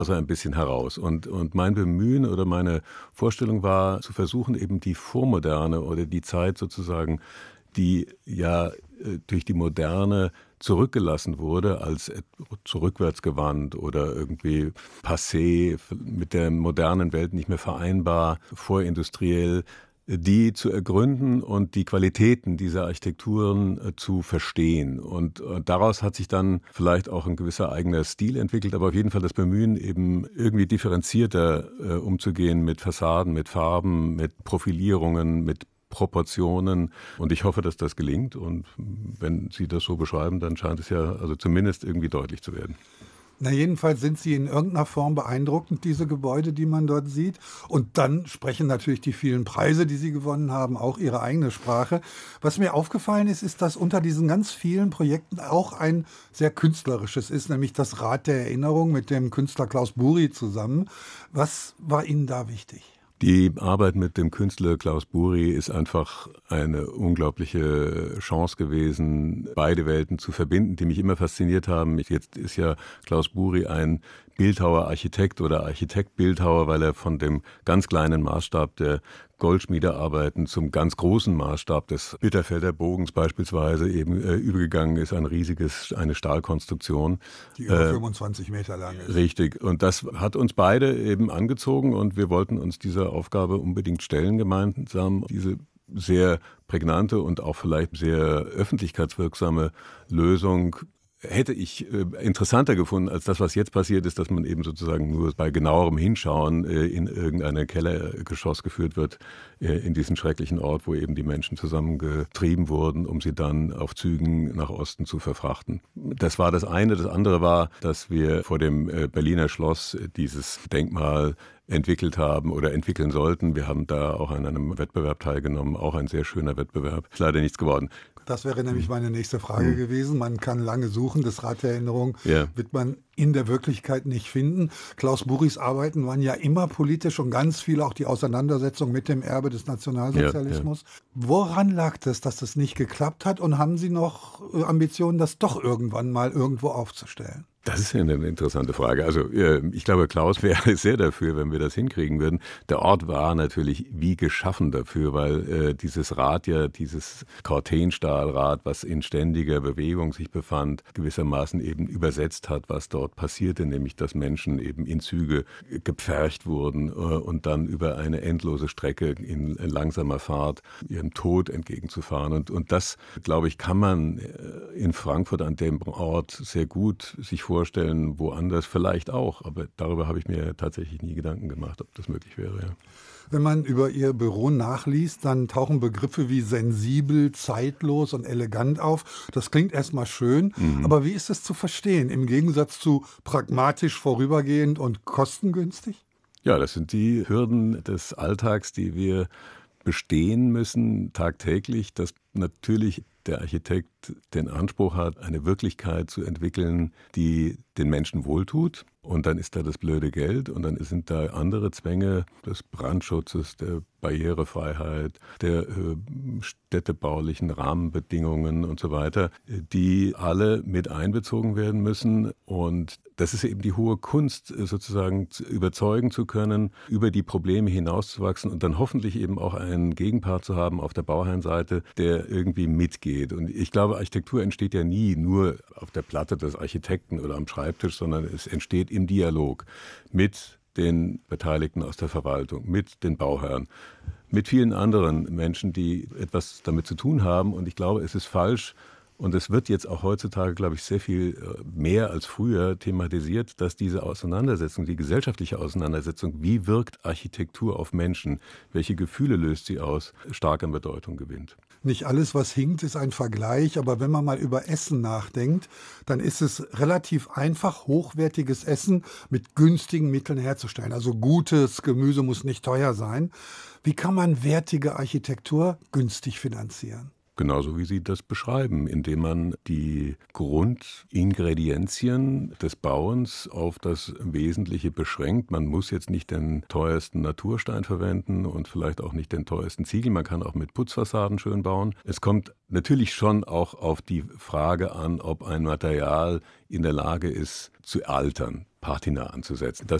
also ein bisschen heraus. Und mein Bemühen oder meine Vorstellung war, zu versuchen, eben die Vormoderne oder die Zeit sozusagen, die ja durch die Moderne zurückgelassen wurde, als zurückwärtsgewandt oder irgendwie passé, mit der modernen Welt nicht mehr vereinbar, vorindustriell, die zu ergründen und die Qualitäten dieser Architekturen zu verstehen. Und daraus hat sich dann vielleicht auch ein gewisser eigener Stil entwickelt, aber auf jeden Fall das Bemühen, eben irgendwie differenzierter umzugehen mit Fassaden, mit Farben, mit Profilierungen, mit Proportionen. Und ich hoffe, dass das gelingt. Und wenn Sie das so beschreiben, dann scheint es ja also zumindest irgendwie deutlich zu werden. Na, jedenfalls sind sie in irgendeiner Form beeindruckend, diese Gebäude, die man dort sieht. Und dann sprechen natürlich die vielen Preise, die sie gewonnen haben, auch ihre eigene Sprache. Was mir aufgefallen ist, ist, dass unter diesen ganz vielen Projekten auch ein sehr künstlerisches ist, nämlich das Rad der Erinnerung mit dem Künstler Klaus Buri zusammen. Was war Ihnen da wichtig? Die Arbeit mit dem Künstler Klaus Buri ist einfach eine unglaubliche Chance gewesen, beide Welten zu verbinden, die mich immer fasziniert haben. Jetzt ist ja Klaus Buri ein Bildhauer-Architekt oder Architekt-Bildhauer, weil er von dem ganz kleinen Maßstab der Goldschmiedearbeiten zum ganz großen Maßstab des Bitterfelder Bogens beispielsweise eben übergegangen ist, eine Stahlkonstruktion. Die über 25 Meter lang ist. Richtig. Und das hat uns beide eben angezogen und wir wollten uns dieser Aufgabe unbedingt stellen gemeinsam. Diese sehr prägnante und auch vielleicht sehr öffentlichkeitswirksame Lösung hätte ich interessanter gefunden als das, was jetzt passiert ist, dass man eben sozusagen nur bei genauerem Hinschauen in irgendein Kellergeschoss geführt wird, in diesen schrecklichen Ort, wo eben die Menschen zusammengetrieben wurden, um sie dann auf Zügen nach Osten zu verfrachten. Das war das eine. Das andere war, dass wir vor dem Berliner Schloss dieses Denkmal entwickelt haben oder entwickeln sollten. Wir haben da auch an einem Wettbewerb teilgenommen, auch ein sehr schöner Wettbewerb. Ist leider nichts geworden. Das wäre nämlich meine nächste Frage gewesen. Man kann lange suchen, das Rad der Erinnerung wird man in der Wirklichkeit nicht finden. Klaus Buris Arbeiten waren ja immer politisch und ganz viel auch die Auseinandersetzung mit dem Erbe des Nationalsozialismus. Woran lag das, dass das nicht geklappt hat, und haben Sie noch Ambitionen, das doch irgendwann mal irgendwo aufzustellen? Das ist ja eine interessante Frage. Also ich glaube, Klaus wäre sehr dafür, wenn wir das hinkriegen würden. Der Ort war natürlich wie geschaffen dafür, weil dieses Rad ja, dieses Cortenstahlrad, was in ständiger Bewegung sich befand, gewissermaßen eben übersetzt hat, was dort passierte, nämlich dass Menschen eben in Züge gepfercht wurden und dann über eine endlose Strecke in langsamer Fahrt ihrem Tod entgegenzufahren. Und das, glaube ich, kann man in Frankfurt an dem Ort sehr gut sich vorstellen, woanders vielleicht auch. Aber darüber habe ich mir tatsächlich nie Gedanken gemacht, ob das möglich wäre. Ja. Wenn man über Ihr Büro nachliest, dann tauchen Begriffe wie sensibel, zeitlos und elegant auf. Das klingt erstmal schön, aber wie ist es zu verstehen, im Gegensatz zu pragmatisch, vorübergehend und kostengünstig? Ja, das sind die Hürden des Alltags, die wir bestehen müssen tagtäglich, dass natürlich der Architekt den Anspruch hat, eine Wirklichkeit zu entwickeln, die den Menschen wohltut. Und dann ist da das blöde Geld und dann sind da andere Zwänge des Brandschutzes, der Barrierefreiheit, der städtebaulichen Rahmenbedingungen und so weiter, die alle mit einbezogen werden müssen. Und das ist eben die hohe Kunst, sozusagen überzeugen zu können, über die Probleme hinauszuwachsen und dann hoffentlich eben auch einen Gegenpart zu haben auf der Bauherrenseite, der irgendwie mitgeht. Und ich glaube, Architektur entsteht ja nie nur auf der Platte des Architekten oder am Schreibtisch, sondern es entsteht im Dialog mit den Beteiligten aus der Verwaltung, mit den Bauherren, mit vielen anderen Menschen, die etwas damit zu tun haben. Und ich glaube, es ist falsch, und es wird jetzt auch heutzutage, glaube ich, sehr viel mehr als früher thematisiert, dass diese Auseinandersetzung, die gesellschaftliche Auseinandersetzung, wie wirkt Architektur auf Menschen, welche Gefühle löst sie aus, stark an Bedeutung gewinnt. Nicht alles, was hinkt, ist ein Vergleich, aber wenn man mal über Essen nachdenkt, dann ist es relativ einfach, hochwertiges Essen mit günstigen Mitteln herzustellen. Also gutes Gemüse muss nicht teuer sein. Wie kann man wertige Architektur günstig finanzieren? Genauso wie Sie das beschreiben, indem man die Grundingredienzien des Bauens auf das Wesentliche beschränkt. Man muss jetzt nicht den teuersten Naturstein verwenden und vielleicht auch nicht den teuersten Ziegel. Man kann auch mit Putzfassaden schön bauen. Es kommt natürlich schon auch auf die Frage an, ob ein Material in der Lage ist zu altern. Patina anzusetzen.